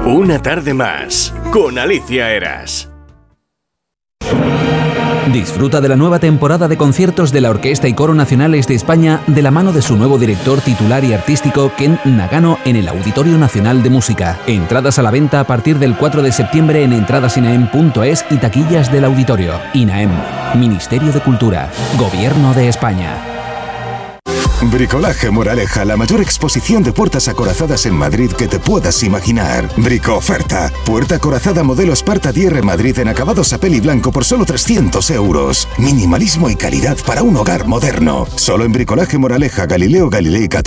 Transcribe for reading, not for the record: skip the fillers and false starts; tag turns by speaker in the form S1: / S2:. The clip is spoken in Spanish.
S1: Una tarde más con Alicia Eras.
S2: Disfruta de la nueva temporada de conciertos de la Orquesta y Coro Nacionales de España de la mano de su nuevo director titular y artístico Ken Nagano en el Auditorio Nacional de Música. Entradas a la venta a partir del 4 de septiembre en entradasinaem.es y taquillas del auditorio. INAEM, Ministerio de Cultura, Gobierno de España.
S3: Bricolaje Moraleja, la mayor exposición de puertas acorazadas en Madrid que te puedas imaginar. Brico oferta. Puerta acorazada modelo Sparta DR Madrid en acabados a peli blanco por solo 300 euros. Minimalismo y calidad para un hogar moderno. Solo en Bricolaje Moraleja, Galileo Galilei 14.